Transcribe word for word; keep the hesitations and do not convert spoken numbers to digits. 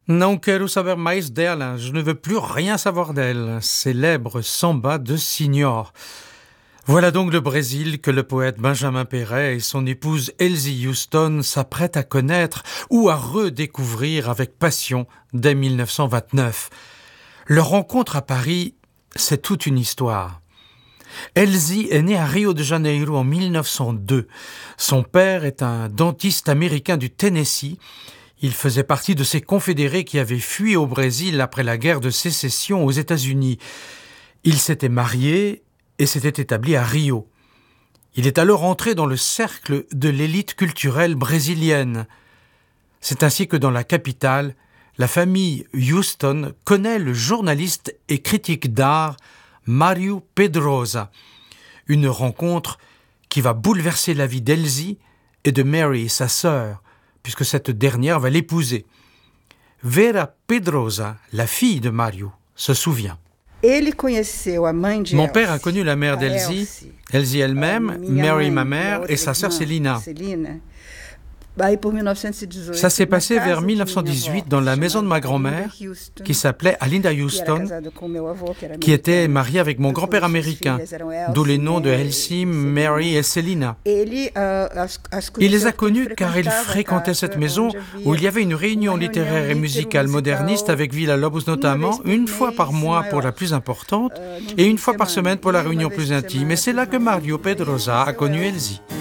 Não quero saber mais dela, je ne veux plus rien savoir d'elle, célèbre samba de Signor. Voilà donc le Brésil que le poète Benjamin Péret et son épouse Elsie Houston s'apprêtent à connaître ou à redécouvrir avec passion dès mille neuf cent vingt-neuf. Leur rencontre à Paris, c'est toute une histoire. Elsie est née à Rio de Janeiro en mille neuf cent deux. Son père est un dentiste américain du Tennessee. Il faisait partie de ces confédérés qui avaient fui au Brésil après la guerre de sécession aux États-Unis. Il s'était marié et s'était établi à Rio. Il est alors entré dans le cercle de l'élite culturelle brésilienne. C'est ainsi que dans la capitale, la famille Houston connaît le journaliste et critique d'art Mário Pedrosa. Une rencontre qui va bouleverser la vie d'Elsie et de Mary, sa sœur, puisque cette dernière va l'épouser. Vera Pedrosa, la fille de Mário, se souvient. Mon père a connu la mère d'Elsie, Elsie elle-même, Mary ma mère et sa sœur Celina. Ça s'est passé vers mille neuf cent dix-huit dans la maison de ma grand-mère, qui s'appelait Alinda Houston, qui était mariée avec mon grand-père américain, d'où les noms de Elsie, Mary et Celina. Il les a connus car il fréquentait cette maison où il y avait une réunion littéraire et musicale moderniste avec Villa-Lobos notamment, une fois par mois pour la plus importante et une fois par semaine pour la réunion plus intime. Et c'est là que Mário Pedrosa a connu Elsie.